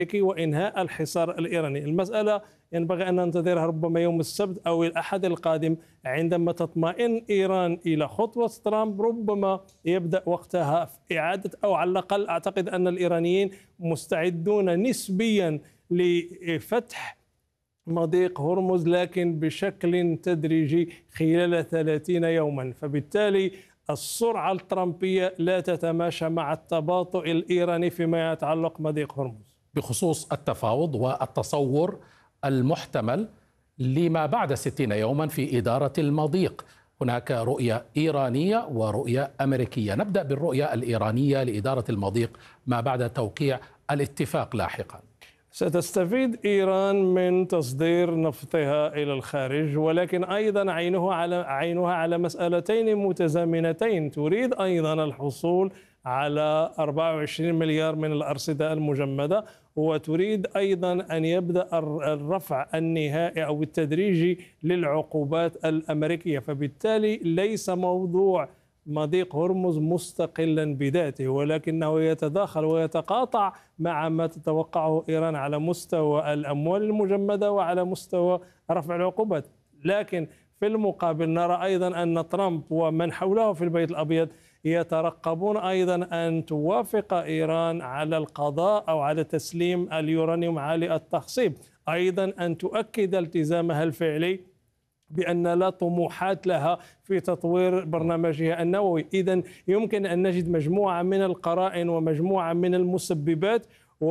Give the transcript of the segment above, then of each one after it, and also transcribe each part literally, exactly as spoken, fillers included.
وإنهاء الحصار الإيراني. المسألة ينبغي أن ننتظرها ربما يوم السبت أو الأحد القادم، عندما تطمئن إيران إلى خطوة ترامب ربما يبدأ وقتها في إعادة، أو على الأقل أعتقد أن الإيرانيين مستعدون نسبيا لفتح مضيق هرمز، لكن بشكل تدريجي خلال ثلاثين يوما. فبالتالي السرعة الترامبية لا تتماشى مع التباطؤ الإيراني فيما يتعلق مضيق هرمز. بخصوص التفاوض والتصور المحتمل لما بعد ستين يوما في إدارة المضيق، هناك رؤية إيرانية ورؤية أمريكية. نبدأ بالرؤية الإيرانية لإدارة المضيق ما بعد توقيع الاتفاق لاحقا. ستستفيد إيران من تصدير نفطها إلى الخارج، ولكن أيضا عينها على عينها على مسألتين متزامنتين. تريد أيضا الحصول على أربعة وعشرين مليار من الأرصدة المجمدة، وتريد أيضا أن يبدأ الرفع النهائي أو التدريجي للعقوبات الأمريكية. فبالتالي ليس موضوع مضيق هرمز مستقلا بذاته، ولكنه يتداخل ويتقاطع مع ما تتوقعه إيران على مستوى الأموال المجمدة وعلى مستوى رفع العقوبات. لكن في المقابل نرى أيضا أن ترامب ومن حوله في البيت الأبيض يترقبون أيضا أن توافق إيران على القضاء أو على تسليم اليورانيوم عالي التخصيب، أيضا أن تؤكد التزامها الفعلي بأن لا طموحات لها في تطوير برنامجها النووي. إذن يمكن أن نجد مجموعة من القرائن ومجموعة من المسببات،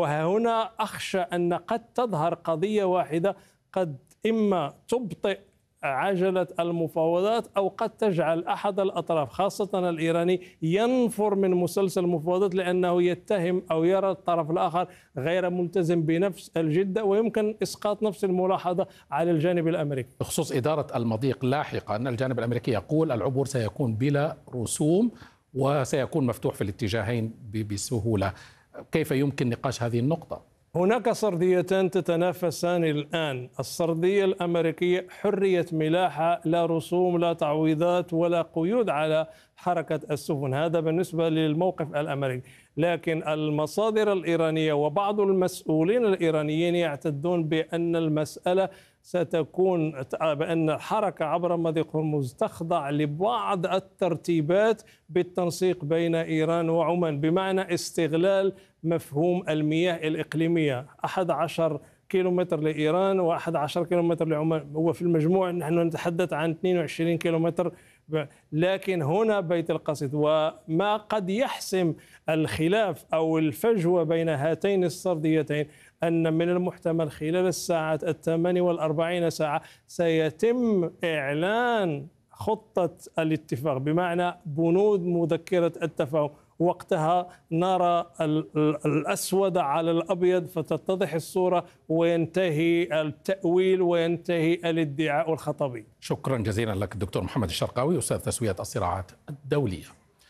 وهنا أخشى أن قد تظهر قضية واحدة قد إما تبطئ عجلة المفاوضات أو قد تجعل أحد الأطراف خاصة الإيراني ينفر من مسلسل المفاوضات، لأنه يتهم أو يرى الطرف الآخر غير ملتزم بنفس الجدة، ويمكن إسقاط نفس الملاحظة على الجانب الأمريكي. بخصوص إدارة المضيق لاحقا، الجانب الأمريكي يقول العبور سيكون بلا رسوم وسيكون مفتوح في الاتجاهين بسهولة. كيف يمكن نقاش هذه النقطة؟ هناك سرديتان تتنافسان الآن. السردية الأمريكية حرية ملاحة، لا رسوم لا تعويضات ولا قيود على حركة السفن، هذا بالنسبة للموقف الأمريكي. لكن المصادر الإيرانية وبعض المسؤولين الإيرانيين يعتدون بأن المسألة ستكون بأن الحركة عبر مضيق هرمز تخضع لبعض الترتيبات بالتنسيق بين إيران وعمان، بمعنى استغلال مفهوم المياه الإقليمية، أحد عشر كيلومتر لإيران وأحد عشر كيلومتر لعمان، هو في المجموع نحن نتحدث عن اثنين وعشرين كيلومتر. لكن هنا بيت القصيد، وما قد يحسم الخلاف أو الفجوة بين هاتين السرديتين أن من المحتمل خلال الساعات الثمانية والأربعين ساعة سيتم إعلان خطة الاتفاق، بمعنى بنود مذكرة التفاهم. وقتها نرى الأسود على الأبيض فتتضح الصورة وينتهي التأويل وينتهي الادعاء الخطبي. شكرا جزيلا لك الدكتور محمد الشرقاوي، أستاذ تسوية الصراعات الدولية.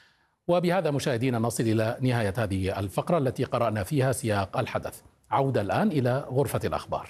وبهذا مشاهدينا نصل إلى نهاية هذه الفقرة التي قرأنا فيها سياق الحدث. عودة الآن إلى غرفة الأخبار.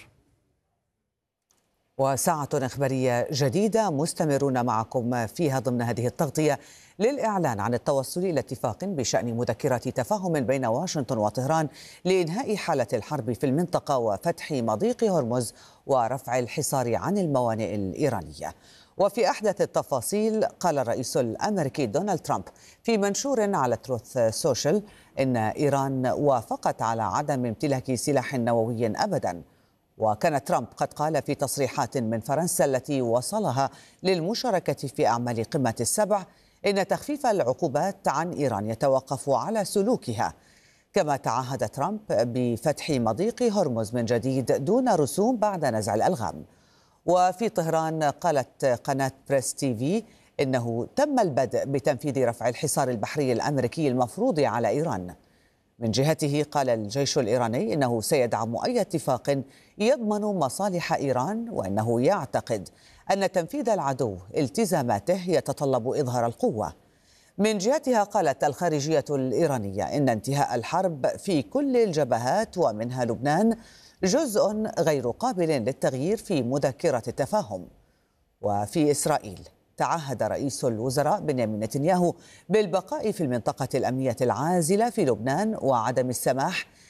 وساعة إخبارية جديدة مستمرون معكم فيها ضمن هذه التغطية للإعلان عن التوصل إلى اتفاق بشأن مذكرة تفاهم بين واشنطن وطهران لإنهاء حالة الحرب في المنطقة وفتح مضيق هرمز ورفع الحصار عن الموانئ الإيرانية. وفي أحدث التفاصيل قال الرئيس الأمريكي دونالد ترامب في منشور على تروث سوشيال إن إيران وافقت على عدم امتلاك سلاح نووي أبداً. وكان ترامب قد قال في تصريحات من فرنسا التي وصلها للمشاركة في أعمال قمة السبع إن تخفيف العقوبات عن إيران يتوقف على سلوكها. كما تعهد ترامب بفتح مضيق هرمز من جديد دون رسوم بعد نزع الألغام. وفي طهران قالت قناة بريس تي في إنه تم البدء بتنفيذ رفع الحصار البحري الأمريكي المفروض على إيران. من جهته قال الجيش الإيراني إنه سيدعم أي اتفاق يضمن مصالح إيران، وأنه يعتقد أن تنفيذ العدو التزاماته يتطلب إظهار القوة. من جهتها قالت الخارجية الإيرانية إن انتهاء الحرب في كل الجبهات ومنها لبنان جزء غير قابل للتغيير في مذكرة التفاهم. وفي إسرائيل تعهد رئيس الوزراء بنيامين نتنياهو بالبقاء في المنطقة الأمنية العازلة في لبنان وعدم السماح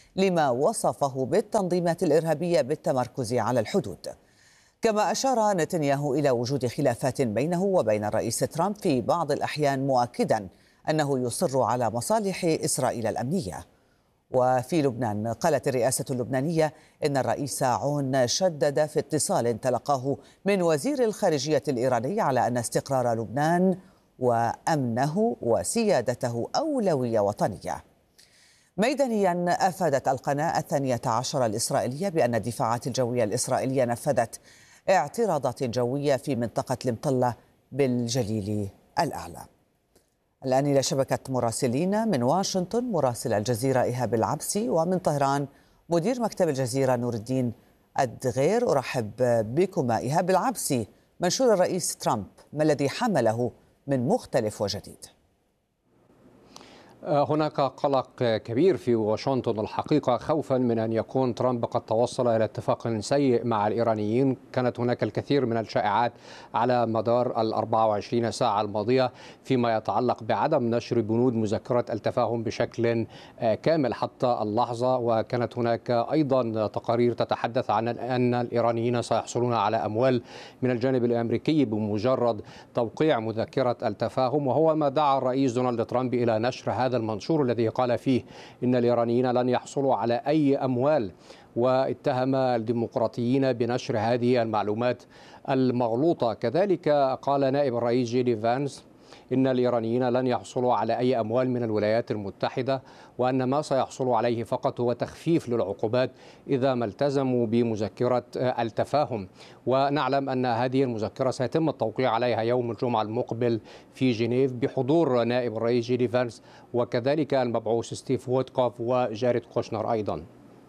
لما وصفه بالتنظيمات الإرهابية بالتمركز على الحدود. كما أشار نتنياهو إلى وجود خلافات بينه وبين الرئيس ترامب في بعض الأحيان، مؤكدا أنه يصر على مصالح إسرائيل الأمنية. وفي لبنان قالت الرئاسة اللبنانية إن الرئيس عون شدد في اتصال تلقاه من وزير الخارجية الإيراني على أن استقرار لبنان وأمنه وسيادته أولوية وطنية. ميدانيا أفادت القناة الثانية عشر الإسرائيلية بأن الدفاعات الجوية الإسرائيلية نفذت اعتراضات جوية في منطقة المطلة بالجليل الأعلى. الآن إلى شبكة مراسلين من واشنطن، مراسل الجزيرة إيهاب العبسي، ومن طهران مدير مكتب الجزيرة نور الدين الدغير. أرحب بكما. إيهاب العبسي، منشور الرئيس ترامب ما الذي حمله من مختلف وجديد؟ هناك قلق كبير في واشنطن الحقيقة، خوفا من أن يكون ترامب قد توصل إلى اتفاق سيء مع الإيرانيين. كانت هناك الكثير من الشائعات على مدار الأربع وعشرين ساعة الماضية فيما يتعلق بعدم نشر بنود مذكرة التفاهم بشكل كامل حتى اللحظة، وكانت هناك أيضا تقارير تتحدث عن أن الإيرانيين سيحصلون على أموال من الجانب الأمريكي بمجرد توقيع مذكرة التفاهم، وهو ما دعا الرئيس دونالد ترامب إلى نشر هذا هذا المنشور الذي قال فيه إن الإيرانيين لن يحصلوا على أي أموال، واتهم الديمقراطيين بنشر هذه المعلومات المغلوطة. كذلك قال نائب الرئيس جي دي فانس إن الإيرانيين لن يحصلوا على أي أموال من الولايات المتحدة، وأن ما سيحصلوا عليه فقط هو تخفيف للعقوبات إذا ما التزموا بمذكرة التفاهم. ونعلم أن هذه المذكرة سيتم التوقيع عليها يوم الجمعة المقبل في جنيف بحضور نائب الرئيس جي دي فانس وكذلك المبعوث ستيف وودكوف وجاريد كوشنر أيضا.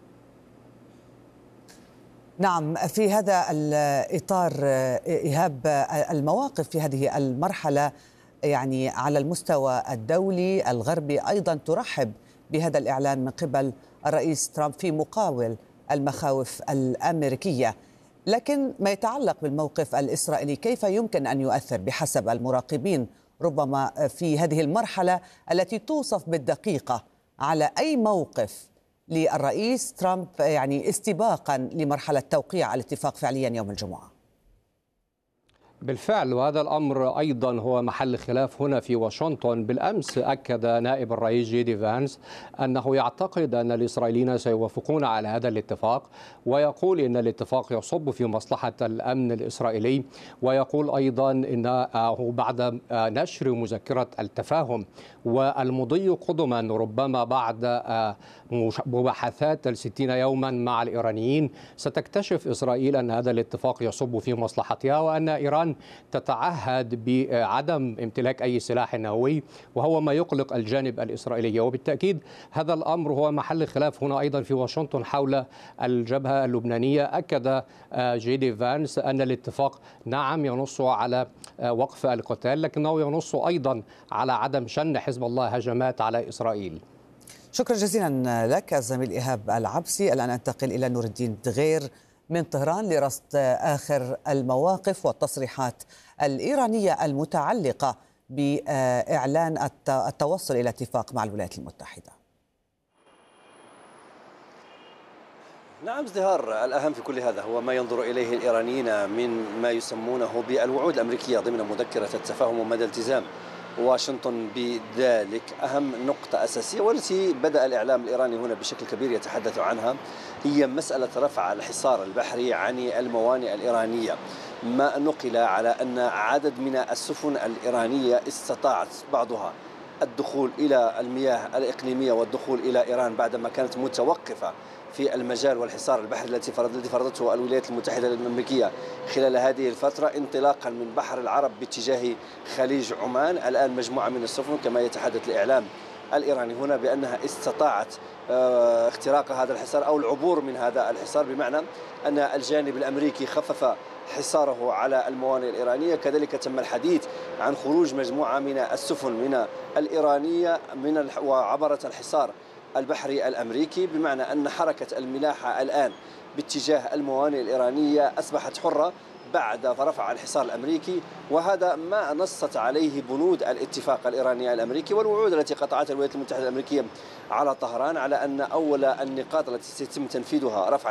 نعم، في هذا الإطار إيهاب، المواقف في هذه المرحلة يعني على المستوى الدولي الغربي أيضا ترحب بهذا الإعلان من قبل الرئيس ترامب في مقابل المخاوف الأمريكية، لكن ما يتعلق بالموقف الإسرائيلي كيف يمكن أن يؤثر بحسب المراقبين ربما في هذه المرحلة التي توصف بالدقيقة على أي موقف للرئيس ترامب يعني استباقا لمرحلة توقيع الاتفاق فعليا يوم الجمعة؟ بالفعل، وهذا الأمر أيضا هو محل خلاف هنا في واشنطن. بالأمس أكد نائب الرئيس جي دي فانس أنه يعتقد أن الإسرائيليين سيوافقون على هذا الاتفاق، ويقول إن الاتفاق يصب في مصلحة الأمن الإسرائيلي، ويقول أيضا أنه بعد نشر مذكرة التفاهم والمضي قدما ربما بعد مباحثات الستين يوما مع الإيرانيين ستكتشف إسرائيل أن هذا الاتفاق يصب في مصلحتها، وأن إيران تتعهد بعدم امتلاك أي سلاح نووي، وهو ما يقلق الجانب الإسرائيلي. وبالتأكيد هذا الأمر هو محل خلاف هنا أيضا في واشنطن حول الجبهة اللبنانية. أكد جي دي فانس أن الاتفاق نعم ينص على وقف القتال، لكنه ينص أيضا على عدم شن حزب الله هجمات على إسرائيل. شكرا جزيلا لك الزميل إيهاب العبسي. الآن أنتقل إلى نور الدين دغير من طهران لرصد آخر المواقف والتصريحات الإيرانية المتعلقة بإعلان التوصل إلى اتفاق مع الولايات المتحدة. نعم ازدهار، الأهم في كل هذا هو ما ينظر إليه الإيرانيين من ما يسمونه بالوعود الأمريكية ضمن مذكرة التفاهم ومدى التزام واشنطن بذلك. أهم نقطة أساسية والتي بدأ الإعلام الإيراني هنا بشكل كبير يتحدث عنها هي مسألة رفع الحصار البحري عن الموانئ الإيرانية. ما نقل على أن عدد من السفن الإيرانية استطاعت بعضها الدخول إلى المياه الإقليمية والدخول إلى إيران بعدما كانت متوقفة في المجال والحصار البحري التي فرضته الولايات المتحدة الأمريكية خلال هذه الفترة، انطلاقا من بحر العرب باتجاه خليج عمان. الآن مجموعة من السفن كما يتحدث الإعلام الإيراني هنا بأنها استطاعت اختراق هذا الحصار أو العبور من هذا الحصار، بمعنى أن الجانب الأمريكي خفف حصاره على الموانئ الإيرانية. كذلك تم الحديث عن خروج مجموعة من السفن من الإيرانية من وعبرت الحصار البحري الأمريكي، بمعنى أن حركة الملاحة الآن باتجاه الموانئ الإيرانية أصبحت حرة بعد رفع الحصار الأمريكي، وهذا ما نصت عليه بنود الاتفاق الإيراني الأمريكي والوعود التي قطعتها الولايات المتحدة الأمريكية على طهران، على أن أول النقاط التي سيتم تنفيذها رفع